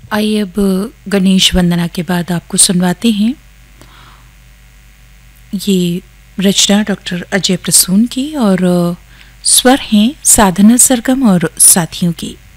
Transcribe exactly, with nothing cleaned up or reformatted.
आइए अब गणेश वंदना के बाद आपको सुनवाते हैं ये रचना डॉक्टर अजय प्रसून की और स्वर हैं साधना सरगम और साथियों की।